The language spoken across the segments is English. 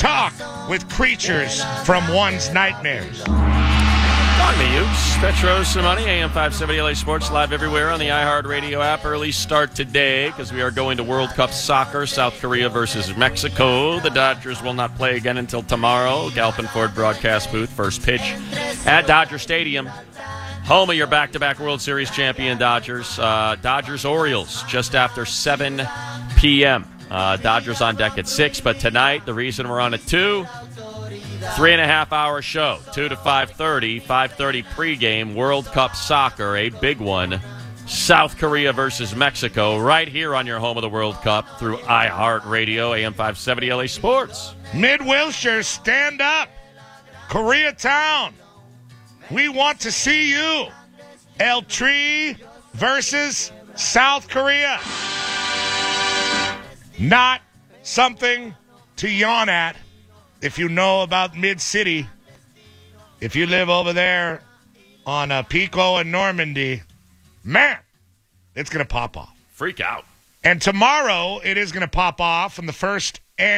talk with creatures from one's nightmares. Talk to you. Petros and Money, AM 570 LA Sports, live everywhere on the iHeartRadio app. Early start today because we are going to World Cup soccer, South Korea versus Mexico. The Dodgers will not play again until tomorrow. Galpin Ford broadcast booth, first pitch at Dodger Stadium. Home of your back-to-back World Series champion Dodgers. Dodgers-Orioles just after 7 p.m. Dodgers on deck at 6, but tonight, the reason we're on at 2, 3.5-hour show, 2 to 5:30, 5:30 pregame, World Cup soccer, a big one, South Korea versus Mexico, right here on your home of the World Cup through iHeartRadio, AM 570 LA Sports. Mid-Wilshire, stand up. Koreatown, we want to see you. El Tri versus South Korea. Not something to yawn at if you know about Mid-City. If you live over there on Pico and Normandy, man, it's going to pop off. Freak out. And tomorrow it is going to pop off on the first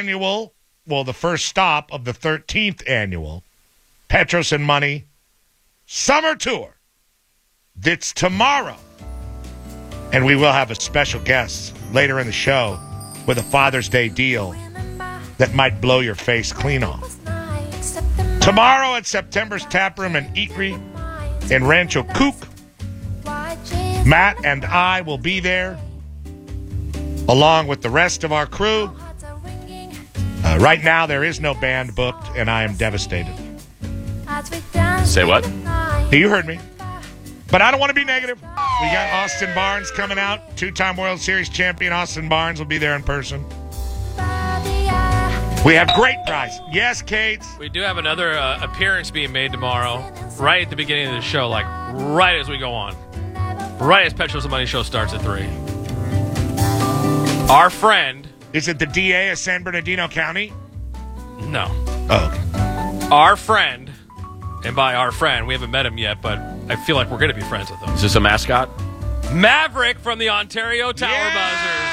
stop of the 13th annual Petros and Money Summer Tour. That's tomorrow. And we will have a special guest later in the show with a Father's Day deal that might blow your face clean off. Tomorrow at September's Taproom and Eatery in Rancho Cuc, Matt and I will be there along with the rest of our crew. Right now there is no band booked and I am devastated. Say what? You heard me. But I don't want to be negative. We got Austin Barnes coming out. 2-time World Series champion Austin Barnes will be there in person. We have great prizes. Yes, Kate? We do have another appearance being made tomorrow, right at the beginning of the show, like right as we go on. Right as Petros and Money show starts at 3. Our friend... Is it the DA of San Bernardino County? No. Oh, okay. Our friend, and by our friend, we haven't met him yet, but I feel like we're going to be friends with him. Is this a mascot? Maverick from the Ontario Tower Buzzers.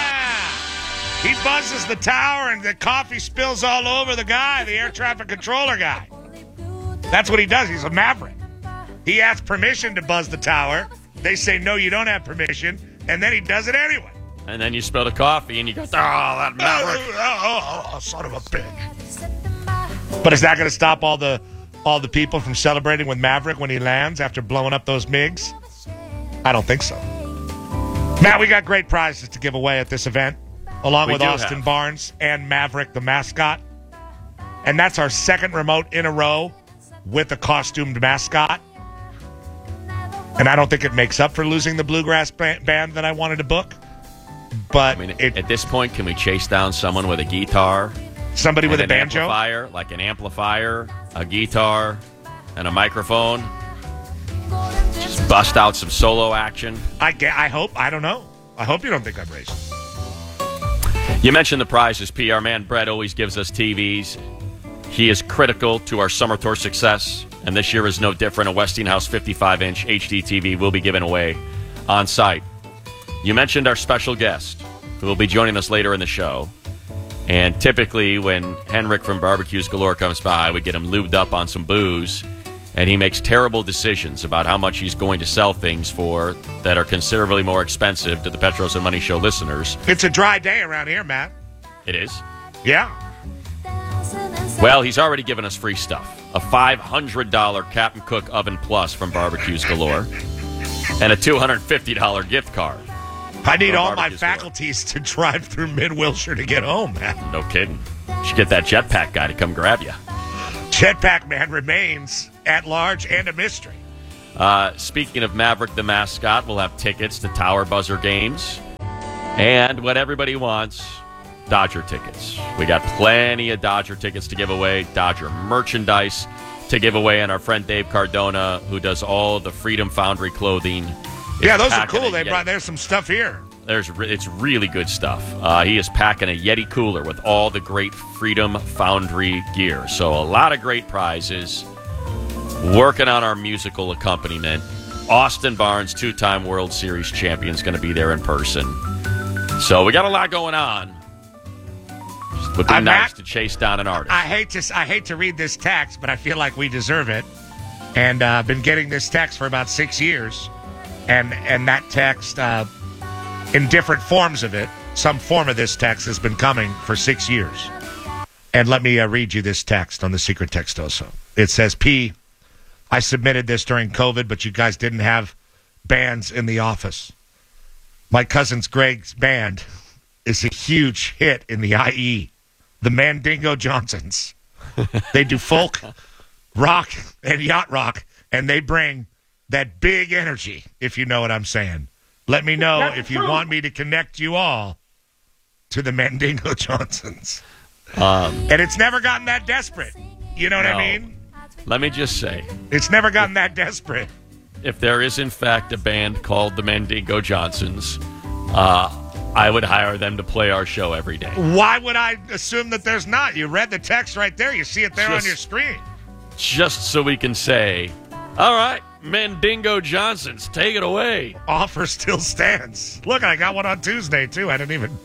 He buzzes the tower and the coffee spills all over the guy, the air traffic controller guy. That's what he does. He's a maverick. He asks permission to buzz the tower. They say, no, you don't have permission. And then he does it anyway. And then you spill the coffee and you go, oh, that Maverick. Oh, son of a bitch. But is that going to stop all the people from celebrating with Maverick when he lands after blowing up those MiGs? I don't think so. Matt, we got great prizes to give away at this event, along with Austin Barnes and Maverick, the mascot. And that's our second remote in a row with a costumed mascot. And I don't think it makes up for losing the bluegrass band that I wanted to book. But I mean, at this point, can we chase down someone with a guitar? Somebody with a banjo? Amplifier, like an amplifier, a guitar, and a microphone. Just bust out some solo action. I hope. I don't know. I hope you don't think I'm racist. You mentioned the prizes, PR man. Brett always gives us TVs. He is critical to our summer tour success, and this year is no different. A Westinghouse 55-inch HD TV will be given away on site. You mentioned our special guest, who will be joining us later in the show. And typically when Henrik from Barbecues Galore comes by, we get him lubed up on some booze, and he makes terrible decisions about how much he's going to sell things for that are considerably more expensive to the Petros and Money Show listeners. It's a dry day around here, Matt. It is? Yeah. Well, he's already given us free stuff. A $500 Captain Cook Oven Plus from Barbecues Galore, and a $250 gift card. I need all my faculties to drive through Mid-Wilshire to get home, man. No kidding. You should get that jetpack guy to come grab you. Jetpack man remains at large and a mystery. Speaking of Maverick the mascot, we'll have tickets to Tower Buzzer games. And what everybody wants, Dodger tickets. We got plenty of Dodger tickets to give away, Dodger merchandise to give away, and our friend Dave Cardona, who does all the Freedom Foundry clothing. Yeah, those are cool. There's some stuff here. It's really good stuff. He is packing a Yeti cooler with all the great Freedom Foundry gear. So a lot of great prizes. Working on our musical accompaniment. Austin Barnes, 2-time World Series champion, is going to be there in person. So we got a lot going on. Just Would be nice Matt, to chase down an artist. I hate to read this text, but I feel like we deserve it. And I've been getting this text for about 6 years, and that text, in different forms of it, some form of this text has been coming for 6 years. And let me read you this text on the secret text also. It says, P, I submitted this during COVID, but you guys didn't have bands in the office. My cousin's Greg's band is a huge hit in the IE, the Mandingo Johnsons. They do folk, rock, and yacht rock, and they bring that big energy, if you know what I'm saying. Let me know if you want me to connect you all to the Mandingo Johnsons. And it's never gotten that desperate. You know what I mean? Let me just say, it's never gotten that desperate. If there is, in fact, a band called the Mandingo Johnsons, I would hire them to play our show every day. Why would I assume that there's not? You read the text right there. You see it there on your screen. Just so we can say, all right, Mandingo Johnsons, take it away. Offer still stands. Look, I got one on Tuesday, too. I didn't even...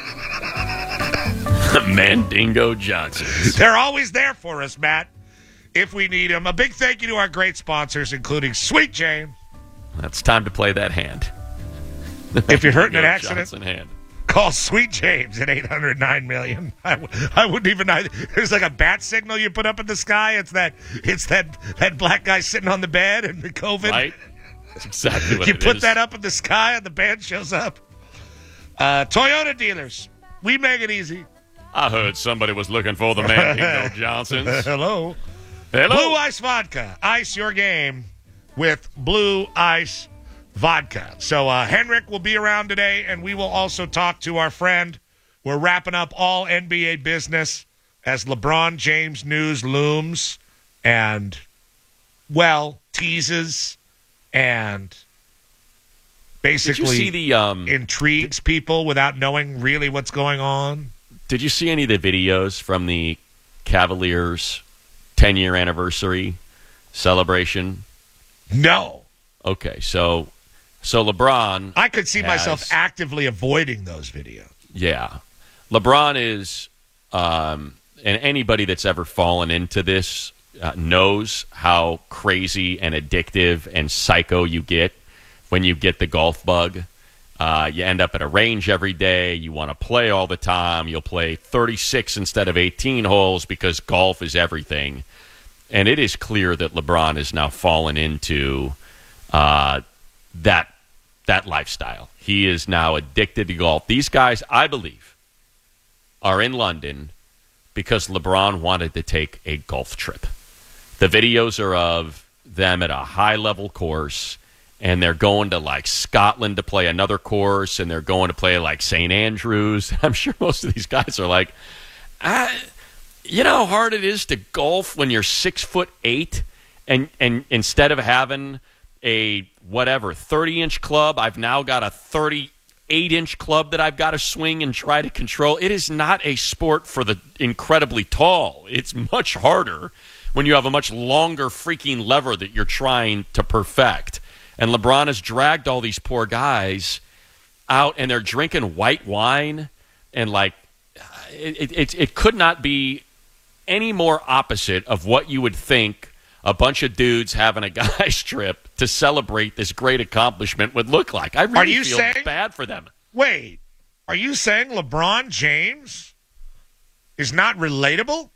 Mandingo Johnsons. They're always there for us, Matt, if we need them. A big thank you to our great sponsors, including Sweet James. It's time to play that hand. If you're hurt in an accident, hand. call Sweet James at 809 million. I wouldn't even know. There's like a bat signal you put up in the sky. It's that black guy sitting on the bed and the COVID. Right? That's exactly what you it put is. that up in the sky and the band shows up. Toyota dealers, we make it easy. I heard somebody was looking for the Mandingo Johnsons. Hello. Hello. Blue Ice Vodka. Ice your game with Blue Ice Vodka. So Henrik will be around today, and we will also talk to our friend. We're wrapping up all NBA business as LeBron James news looms and, well, teases and basically Did you see the, intrigues people without knowing really what's going on. Did you see any of the videos from the Cavaliers' 10-year anniversary celebration? No. Okay, so LeBron... I could see myself actively avoiding those videos. Yeah. LeBron is, and anybody that's ever fallen into this knows how crazy and addictive and psycho you get when you get the golf bug. You end up at a range every day. You want to play all the time. You'll play 36 instead of 18 holes because golf is everything. And it is clear that LeBron has now fallen into that lifestyle. He is now addicted to golf. These guys, I believe, are in London because LeBron wanted to take a golf trip. The videos are of them at a high-level course, and they're going to, like, Scotland to play another course, and they're going to play, like, St. Andrews. I'm sure most of these guys are like, you know how hard it is to golf when you're 6'8", and instead of having a, 30-inch club, I've now got a 38-inch club that I've got to swing and try to control. It is not a sport for the incredibly tall. It's much harder when you have a much longer freaking lever that you're trying to perfect. And LeBron has dragged all these poor guys out, and they're drinking white wine, and like it could not be any more opposite of what you would think a bunch of dudes having a guy's trip to celebrate this great accomplishment would look like. I really feel bad for them. Wait, are you saying LeBron James is not relatable?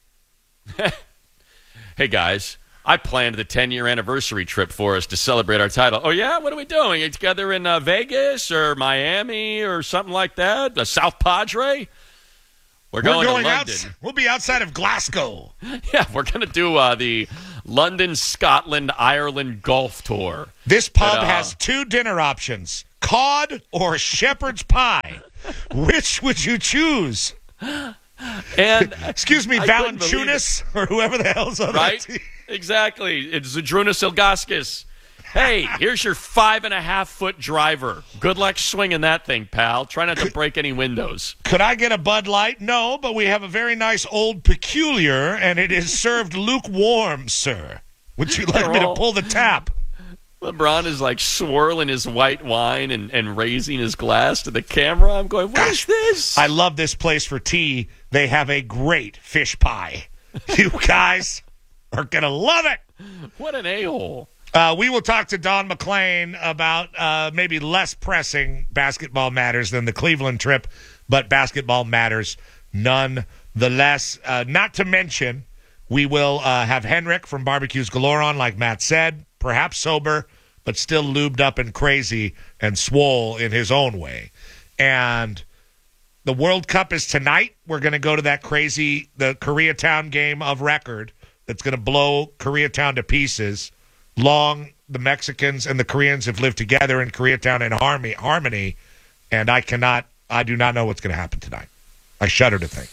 Hey, guys, I planned the 10-year anniversary trip for us to celebrate our title. Oh, yeah? What are we doing? Are you together in Vegas or Miami or something like that? The South Padre? We're going to London. We'll be outside of Glasgow. Yeah, we're going to do the London, Scotland, Ireland golf tour. This pub has 2 dinner options, cod or shepherd's pie. Which would you choose? And excuse me, Valanciunas or whoever the hell's on right? that team. Exactly. It's Zydrunas Ilgauskas. Hey, here's your 5.5-foot driver. Good luck swinging that thing, pal. Try not to break any windows. Could I get a Bud Light? No, but we have a very nice Old Peculiar, and it is served lukewarm, sir. Would you like me to pull the tap? LeBron is like swirling his white wine and raising his glass to the camera. I'm going, what is this? I love this place for tea. they have a great fish pie. You guys are going to love it. What an a-hole. We will talk to Don McClain about maybe less pressing basketball matters than the Cleveland trip, but basketball matters nonetheless. Not to mention, we will have Henrik from Barbecues Galore on, like Matt said, perhaps sober, but still lubed up and crazy and swole in his own way. And the World Cup is tonight. We're going to go to the Koreatown game of record that's going to blow Koreatown to pieces. Long the Mexicans and the Koreans have lived together in Koreatown in harmony, and I do not know what's going to happen tonight. I shudder to think.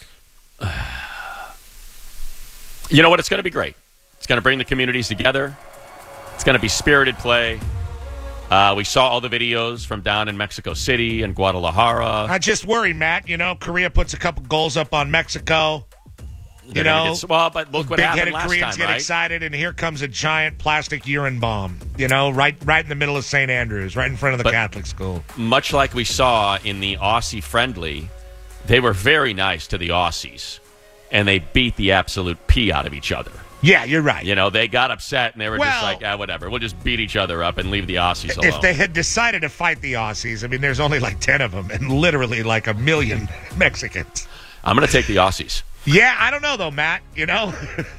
You know what? It's going to be great. It's going to bring the communities together. It's going to be spirited play. We saw all the videos from down in Mexico City and Guadalajara. I just worry, Matt. Korea puts a couple goals up on Mexico. But look what happened last Koreans time, get right? excited, and here comes a giant plastic urine bomb. Right in the middle of St. Andrews, right in front of the Catholic school. Much like we saw in the Aussie friendly, they were very nice to the Aussies, and they beat the absolute pee out of each other. Yeah, you're right. They got upset, and they were just like, whatever. We'll just beat each other up and leave the Aussies alone. If they had decided to fight the Aussies, there's only like 10 of them, and literally like 1 million Mexicans. I'm going to take the Aussies. Yeah, I don't know, though, Matt. It'll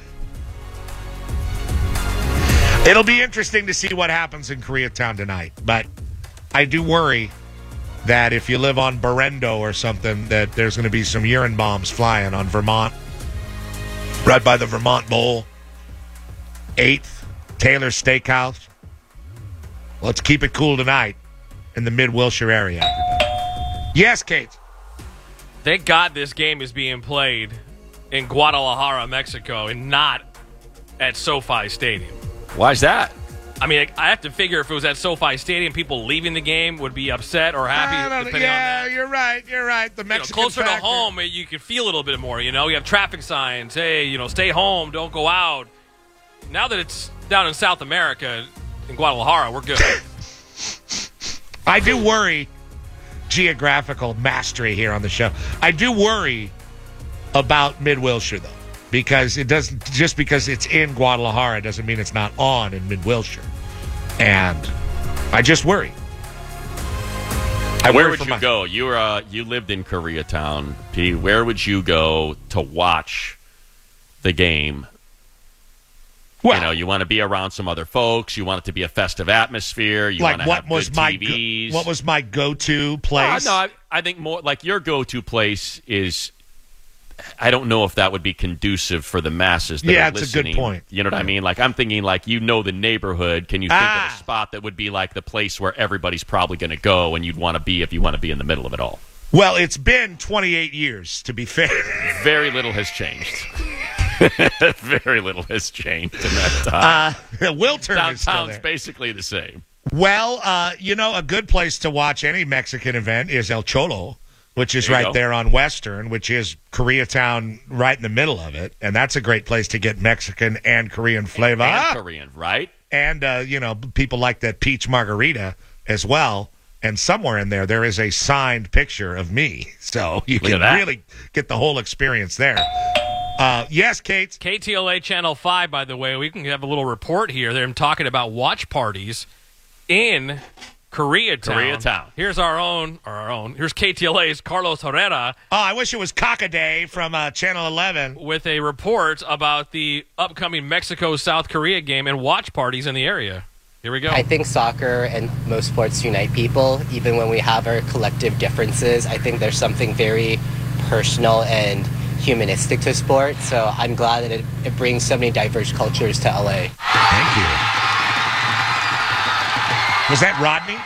be interesting to see what happens in Koreatown tonight. But I do worry that if you live on Berendo or something, that there's going to be some urine bombs flying on Vermont. Right by the Vermont Bowl. 8th, Taylor's Steakhouse. Let's keep it cool tonight in the Mid-Wilshire area. Yes, Kate. Thank God this game is being played in Guadalajara, Mexico, and not at SoFi Stadium. Why is that? I have to figure if it was at SoFi Stadium, people leaving the game would be upset or happy. Depending on that. You're right. The Mexican closer factor. to home, you can feel a little bit more. You have traffic signs. Hey, stay home, don't go out. Now that it's down in South America, in Guadalajara, we're good. I do worry. Geographical mastery here on the show. I do worry about Mid-Wilshire, though, because it doesn't, just because it's in Guadalajara doesn't mean it's not on in Mid-Wilshire. And I just worry. Where would you go? You lived in Koreatown, P. Where would you go to watch the game? Well, you want to be around some other folks. You want it to be a festive atmosphere. You want to have good TVs. What was my go-to place? I think more like your go-to place is. I don't know if that would be conducive for the masses that are listening. It's a good point. You know what I mean? Like, I'm thinking, like, the neighborhood. Can you think of a spot that would be like the place where everybody's probably going to go and you'd want to be if you want to be in the middle of it all? Well, it's been 28 years, to be fair. Very little has changed. Very little has changed in that time. Wiltern is still Downtown's there. basically the same. Well, a good place to watch any Mexican event is El Cholo, which is right there on Western, which is Koreatown right in the middle of it. And that's a great place to get Mexican and Korean flavor. And Korean, right? And, people like that peach margarita as well. And somewhere in there is a signed picture of me. So you can really get the whole experience there. Yes, Kate. KTLA Channel 5, by the way, we can have a little report here. They're talking about watch parties in Koreatown. Here's Here's KTLA's Carlos Herrera. Oh, I wish it was Cockaday from Channel 11. With a report about the upcoming Mexico-South Korea game and watch parties in the area. Here we go. I think soccer and most sports unite people, even when we have our collective differences. I think there's something very personal and humanistic to sport, so I'm glad that it brings so many diverse cultures to LA. Thank you. Was that Rodney?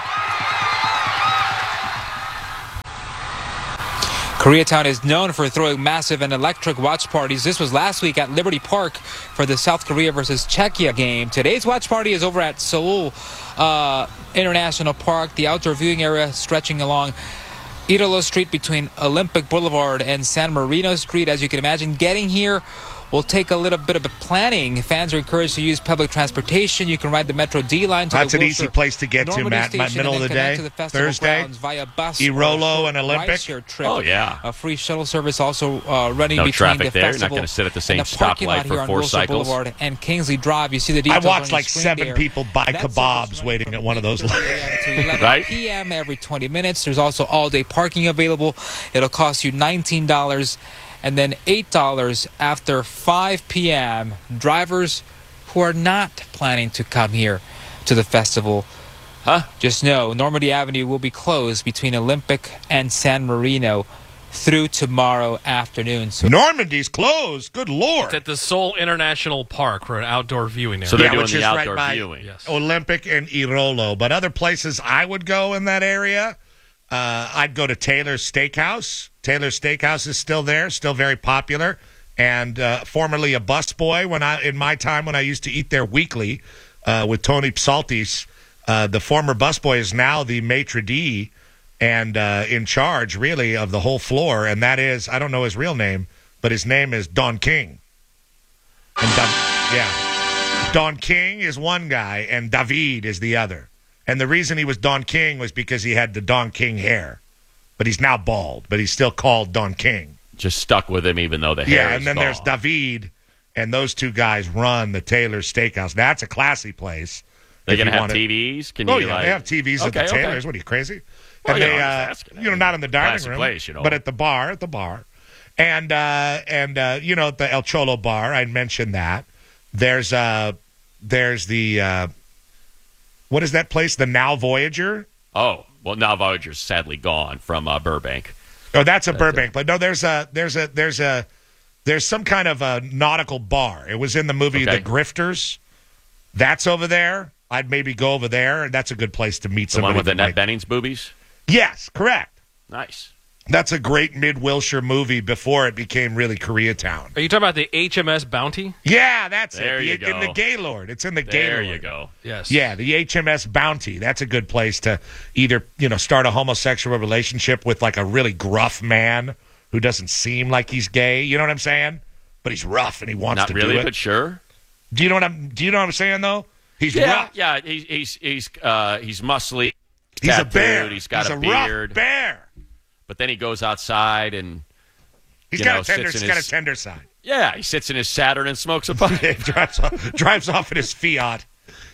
Koreatown is known for throwing massive and electric watch parties. This was last week at Liberty Park for the South Korea versus Czechia game. Today's watch party is over at Seoul International Park, the outdoor viewing area stretching along Idolo Street between Olympic Boulevard and San Marino Street. As you can imagine, getting here will take a little bit of planning. Fans are encouraged to use public transportation. You can ride the Metro D line to That's the an easy place to get to, Matt. Middle of the day, Thursday, via bus Irolo and Olympic. Trip. Oh, yeah. A free shuttle service also running no between traffic the there. festival. You're not going to sit at the same and the parking stoplight lot for here on 4 Wilshire cycles. Boulevard and Kingsley Drive. You see the I details watched on like your screen 7 there. people buy That kebabs service waiting at one of those lines. to 11 Right? p.m. every 20 minutes. There's also all-day parking available. It'll cost you $19 and then $8 after 5 p.m. Drivers who are not planning to come here to the festival, just know Normandy Avenue will be closed between Olympic and San Marino through tomorrow afternoon. So Normandy's closed. Good Lord. It's at the Seoul International Park for an outdoor viewing area. So they're doing which the is outdoor right by viewing. Yes. Olympic and Irolo. But other places I would go in that area, I'd go to Taylor's Steakhouse. Taylor's Steakhouse is still there, still very popular, and formerly a busboy in my time when I used to eat there weekly with Tony Psaltis. The former busboy is now the maitre d' and in charge, really, of the whole floor, and that is, I don't know his real name, but his name is Don King. And Don King is one guy, and David is the other. And the reason he was Don King was because he had the Don King hair. But he's now bald, but he's still called Don King. Just stuck with him even though the hair is and then gone. there's David, and those two guys run the Taylor's Steakhouse. That's a classy place. They're going to have want TVs? Can Oh, you, yeah, they have TVs at the Taylor's. What are you, crazy? Well, And you they, know, I'm just asking. not in the dining Classy room, place, you know. but at the bar. And the El Cholo bar, I mentioned that. There's the, what is that place? The Now Voyager? Oh, well, now Voyager's sadly gone from Burbank. Oh, that's a Burbank. But no, there's some kind of a nautical bar. It was in the movie Okay. The Grifters. That's over there. I'd maybe go over there, and that's a good place to meet The somebody. one with the that Annette might- Benning's boobies? Yes, correct. Nice. That's a great mid-Wilshire movie before it became really Koreatown. Are you talking about the HMS Bounty? Yeah, that's There it. you In the go. Gaylord. It's in the There Gaylord. you go. Yes. Yeah, the HMS Bounty. That's a good place to either, start a homosexual relationship with like a really gruff man who doesn't seem like he's gay. You know what I'm saying? But he's rough and he wants Not to really, do it. but sure. Do you know what I'm saying though? He's rough. Yeah. He's muscly. He's a tattooed, bear. He's got he's a beard. Rough bear. But then he goes outside and He's you got know, a tender. sits in He's got his- a tender side. yeah, he sits in his Saturn and smokes a pipe. drives off in his Fiat.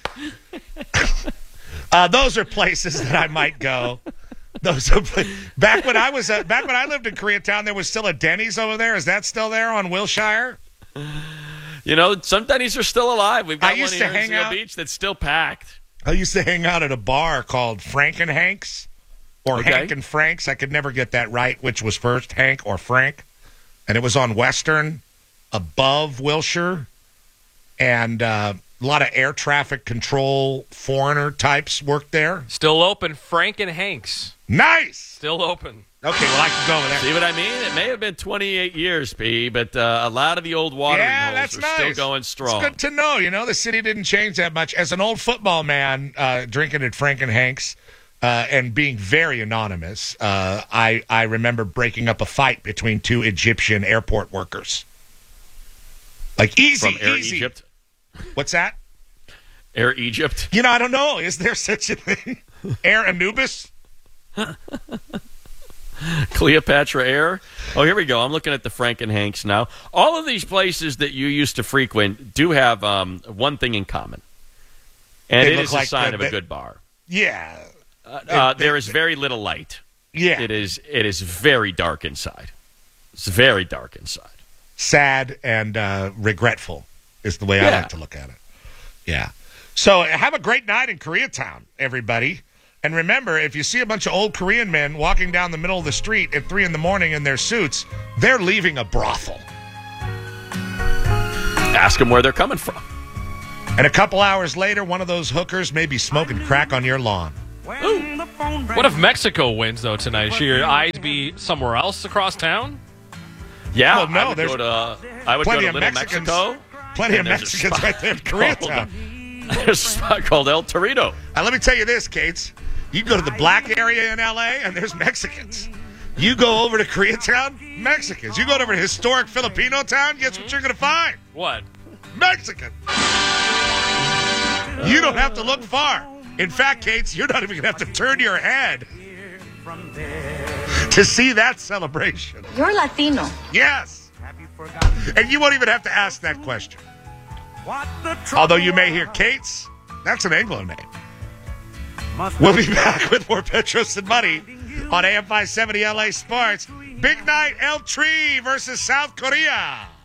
Those are places that I might go. Back when I lived in Koreatown, there was still a Denny's over there. Is that still there on Wilshire? You know, some Denny's are still alive. We've got I used one to here in hang Seal out- Beach that's still packed. I used to hang out at a bar called Frank and Hank's, or Okay. Hank and Frank's. I could never get that right, which was first, Hank or Frank. And it was on Western, above Wilshire, and a lot of air traffic control foreigner types worked there. Still open. Frank and Hanks. Nice. Still open. Okay, well I can go over there. See what I mean? It may have been 28 years, P, but a lot of the old watering Yeah, holes that's are nice. still going strong. It's good to know. The city didn't change that much. As an old football man, drinking at Frank and Hank's and being very anonymous, I remember breaking up a fight between two Egyptian airport workers. Like easy, From Air easy. Egypt. What's that? Air Egypt. I don't know. Is there such a thing? Air Anubis? Cleopatra Air. Oh, here we go. I'm looking at the Frank and Hanks now. All of these places that you used to frequent do have one thing in common. And They it look is like a sign of a good bar. Yeah. There is very little light. Yeah. It is very dark inside. It's very dark inside. Sad and regretful is the way I Yeah. like to look at it. Yeah. So have a great night in Koreatown, everybody. And remember, if you see a bunch of old Korean men walking down the middle of the street at 3 a.m. in their suits, they're leaving a brothel. Ask them where they're coming from. And a couple hours later, one of those hookers may be smoking crack on your lawn. What if Mexico wins, though, tonight? Should your eyes be somewhere else across town? Yeah, Well, no, I would there's go to plenty Little of Mexicans. Mexico. Plenty of And there's a Mexicans spot right there in called- Koreatown. There's a spot called El Torito. Let me tell you this, Kates. You go to the black area in L.A., and there's Mexicans. You go over to Koreatown, Mexicans. You go over to historic Filipino town, guess what you're going to find? What? Mexican. You don't have to look far. In fact, Kate, you're not even going to have to turn your head to see that celebration. You're Latino. Yes. And you won't even have to ask that question. Although you may hear Kate's, that's an Anglo name. We'll be back with more Petros and Money on AM 570 LA Sports. Big night, El Tri versus South Korea.